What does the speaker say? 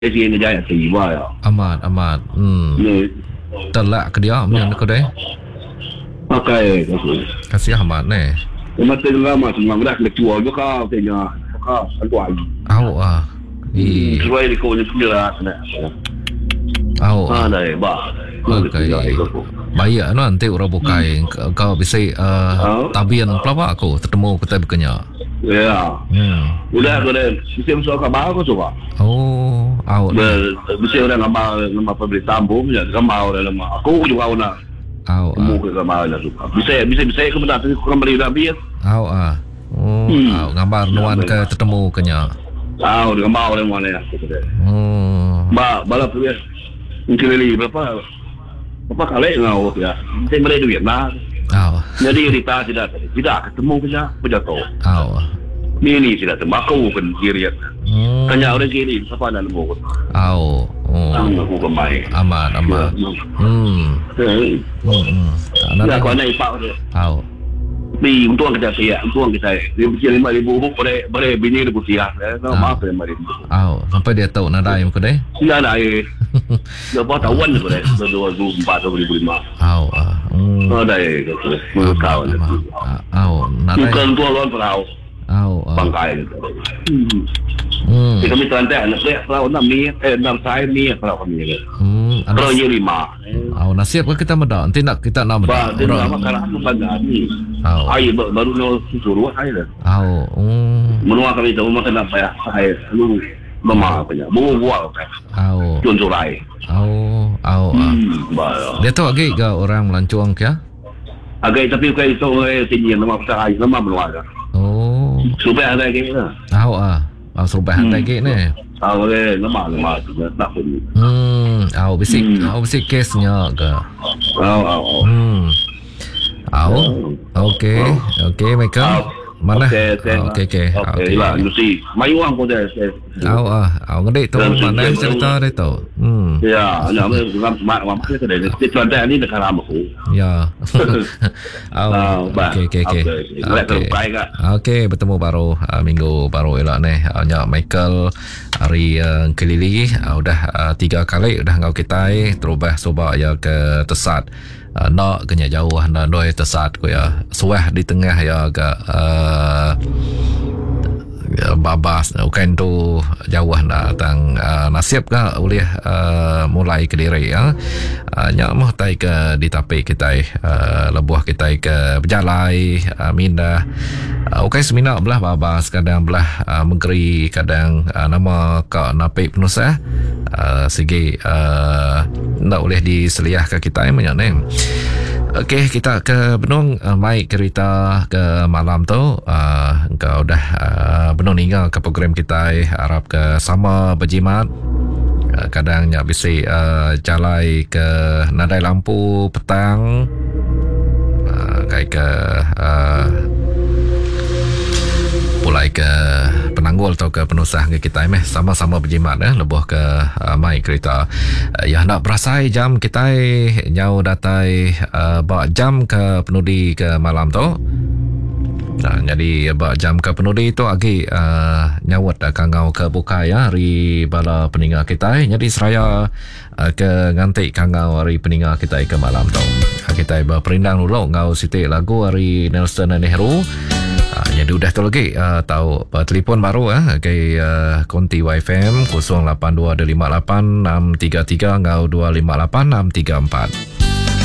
Jadi ni jaya tiba ya. Amat. Ni Telak ke dia macam ko deh. pakai Kasih amat ne. masa lama semua dah kena tua juga tanya. Tua lagi. Au Suai di kau ni jelas nak. Au. Dah ba. Okay. Baik nanti orang bukai kau bisa tabian pelawak aku ketemu kita berkenya. Ya. Udah bisa masuk kamar aku suka. Oh, Bisa orang nama pembeli tambung ya, kamar orang nama. Aku juga nak. Kamu ke kamar nak suka. Bisa aku benar tu kurang beri lebih. Gambar nuan ke ketemu kenya. Di kamar orang mana ya. Balap tu ya. Kali berapa kali ngau ya. Saya beli duit lah. Jadi kita tidak ketemu kerja berjatuh. Ini tidak tembakau kan diri. Kanya orang kiri siapa nak lembu. Aku kembali. Amat. Nak kau nak ipak dia. Di untung kita saya, dia mesti 5,000 boleh bini dia putih lah. Maaf 5,000. Sampai dia tahu nadai muka deh. Tidak ada air. Dia buat tahun tu boleh. 2,400 2,500. Ada air. Kau nadai. Bukan tua orang perahu. Bangkai. Kami terantai anak saya perahu 6 saya ni perahu kami. Perahu 5. Nasib ke kita meda? Nanti nak kita nak meda. Dia nama kalau aku pada ni. Air baru nak suruh air. Menua kami tu makan apa ya? Air. Lu mama apa ya? Buah apa? Junjurai. Dia tahu lagi ke orang melancuang ke? Agak tapi kalau itu tinggi nama pasal air nama menua ke? Supaya ada lagi lah. Serubah lagi ni. Nama tak pun. Bisik kesnya ke. Okey, Michael. Mana? Okey. Lah, mesti mayu orang pun dah. Ngedik tu mana cerita dia tu. Ya, nak mak kita dah. Dia tuan ni dekat ramah aku. Ya. Okey, bertemu baru minggu baru elok ni. Nya Michael hari kelili udah 3 kali dah ngau kita terubah cuba ya ke Tesat. Nak kena jauh nak doi Tesat ko ya. Suah di tengah ya agak babas bukan tu jauh nak tang nasib ke boleh mulai ke diri ya. Nya mah tai ke di tapi kita lebuh kita ke berjalai minda. Okey semina belah babas kadang belah menggeri kadang nama ka napi penusah segi nak boleh diseliah ke kita banyak ni. Okey, kita ke Benung mai cerita ke malam tu engkau dah Benung hingga ke program kita harap ke sama berjimat kadangnya bisa jalai ke nadai lampu petang kayak ke mulai ke penanggul atau ke penusah ke kita sama-sama berjimat lebuh ke mai kereta ya nak berasai jam kita nyau datai bak jam ke penudi ke malam tu. Jadi bak jam ke penudi tu agi nyawat kangau ke buka ya hari bala peninggal kita. Jadi seraya ke ngantik kangau hari peninggal kita ke malam tu. Kita berperindang dulu ngau sitik lagu hari Nelson Nehru. Jadi udah tu lagi tahu telefon baru ke konti YFM 08258 633 ngau 258 634.